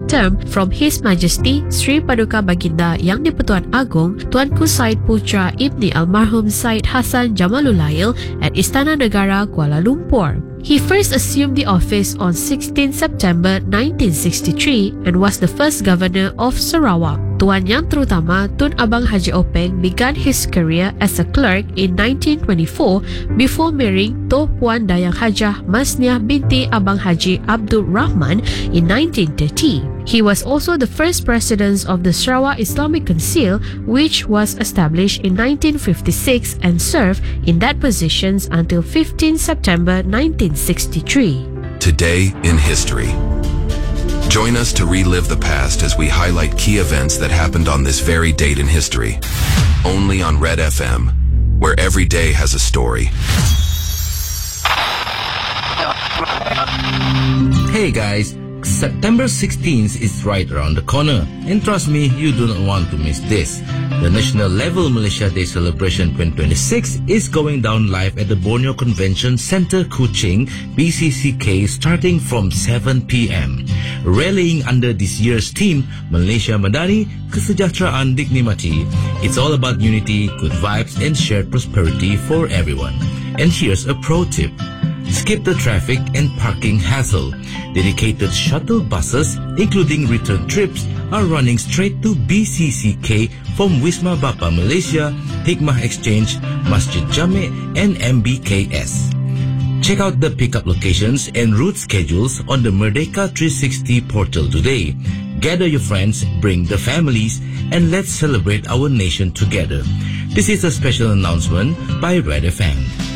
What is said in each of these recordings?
term from His Majesty Sri Paduka Baginda Yang di-Pertuan Agong Tuanku Said Putra Ibni Almarhum Said Hassan Jamalulail at Istana Negara Kuala Lumpur. He first assumed the office on 16 September 1963 and was the first governor of Sarawak. Tuan Yang Terutama Tun Abang Haji Openg began his career as a clerk in 1924 before marrying Toh Puan Dayang Hajah Masniah binti Abang Haji Abdul Rahman in 1930. He was also the first president of the Sarawak Islamic Council, which was established in 1956 and served in that position until 15 September 1963. Today in history. Join us to relive the past as we highlight key events that happened on this very date in history. Only on Red FM, where every day has a story. Hey guys, September 16th is right around the corner, and trust me, you do not want to miss this. The National Level Malaysia Day Celebration 2026 is going down live at the Borneo Convention Centre, Kuching, BCCK, starting from 7 p.m. Rallying under this year's theme, Malaysia Madani, Kesejahteraan Diknikmati. It's all about unity, good vibes, and shared prosperity for everyone. And here's a pro tip. Skip the traffic and parking hassle. Dedicated shuttle buses, including return trips, are running straight to BCCK from Wisma Bapa Malaysia, Hikmah Exchange, Masjid Jame, and MBKS. Check out the pickup locations and route schedules on the Merdeka 360 portal today. Gather your friends, bring the families, and let's celebrate our nation together. This is a special announcement by Red FM.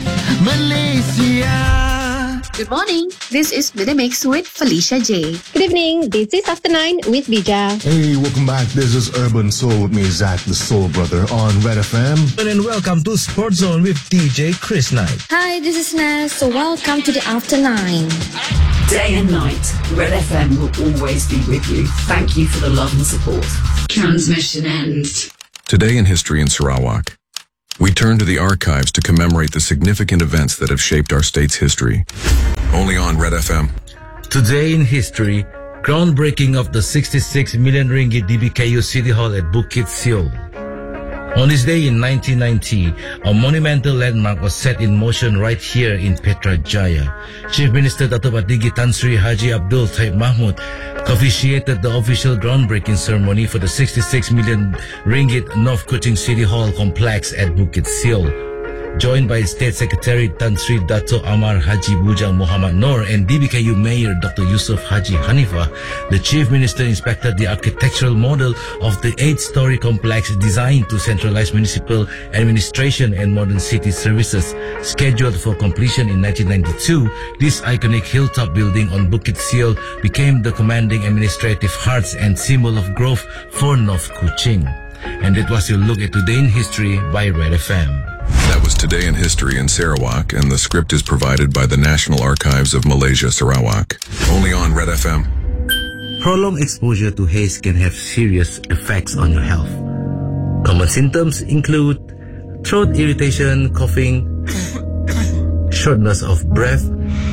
Malaysia. Good morning. This is Minimix with Felicia J. Good evening. This is After 9 with Bija. Hey, welcome back. This is Urban Soul with me, Zach the Soul Brother on Red FM. And welcome to Sports Zone with DJ Chris Knight. Hi, this is Naz. So welcome to the After 9. Day and night, Red FM will always be with you. Thank you for the love and support. Transmission ends. Today in history in Sarawak. We turn to the archives to commemorate the significant events that have shaped our state's history. Only on Red FM. Today in history, groundbreaking of the 66 million ringgit DBKU City Hall at Bukit Seoul. On this day in 1990, a monumental landmark was set in motion right here in Putrajaya. Chief Minister Dato' Patigi Tan Sri Haji Abdul Taib Mahmud officiated the official groundbreaking ceremony for the 66 million ringgit North Kuching City Hall complex at Bukit Seoul. Joined by State Secretary Tan Sri Dato' Amar Haji Bujang Muhammad Noor and DBKU Mayor Dr. Yusuf Haji Hanifa, the Chief Minister inspected the architectural model of the 8-story complex designed to centralize municipal administration and modern city services. Scheduled for completion in 1992, this iconic hilltop building on Bukit Seoul became the commanding administrative hearts and symbol of growth for North Kuching. And that was your look at Today in History by Red FM. That was Today in History in Sarawak, and the script is provided by the National Archives of Malaysia, Sarawak. Only on Red FM. Prolonged exposure to haze can have serious effects on your health. Common symptoms include throat irritation, coughing, shortness of breath,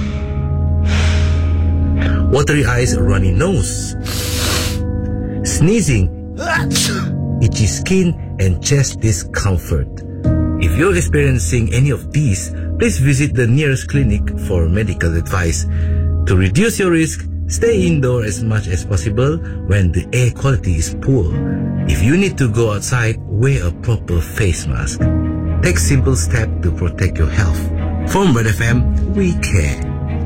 watery eyes, runny nose, sneezing, itchy skin, and chest discomfort. If you're experiencing any of these, please visit the nearest clinic for medical advice. To reduce your risk, stay indoors as much as possible when the air quality is poor. If you need to go outside, wear a proper face mask. Take simple steps to protect your health. From Red FM, we care.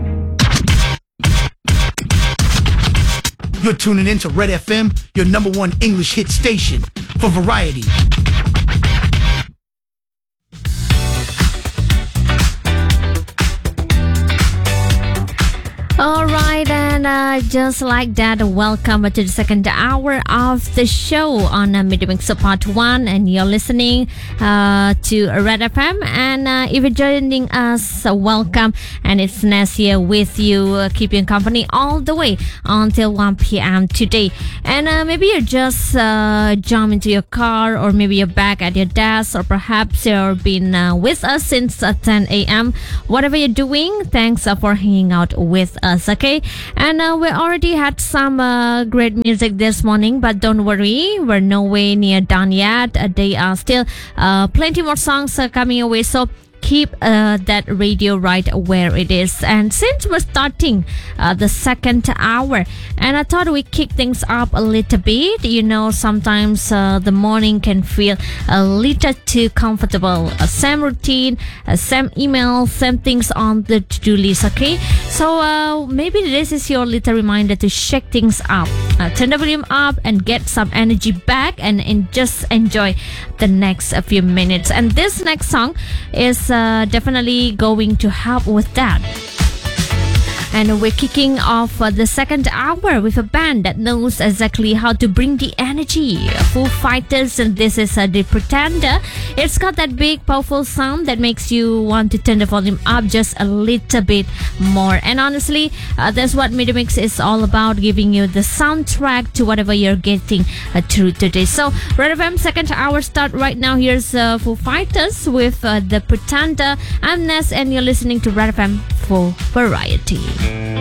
You're tuning in to Red FM, your number one English hit station for variety. Alright, and just like that, welcome to the second hour of the show on Midweek Part 1, and you're listening to Red FM, and if you're joining us, welcome, and it's Ness here with you, keeping company all the way until 1 p.m. today. And maybe you're just jump into your car, or maybe you're back at your desk, or perhaps you've been with us since 10 a.m. Whatever you're doing, thanks for hanging out with us, okay? And And we already had some great music this morning, but don't worry, we're no way near done yet. There are still plenty more songs coming your way, so keep that radio right where it is. And since we're starting the second hour, and I thought we'd kick things up a little bit. You know, sometimes the morning can feel a little too comfortable. Same routine, same email, same things on the to-do list, okay? So maybe this is your little reminder to shake things up. Turn the volume up and get some energy back, and just enjoy the next few minutes. And this next song is definitely going to help with that. And we're kicking off the second hour with a band that knows exactly how to bring the energy. Foo Fighters, and this is The Pretender. It's got that big, powerful sound that makes you want to turn the volume up just a little bit more. And honestly, that's what Media Mix is all about, giving you the soundtrack to whatever you're getting through today. So, Red FM second hour start right now. Here's Foo Fighters with The Pretender. I'm Ness, and you're listening to Red FM for Variety.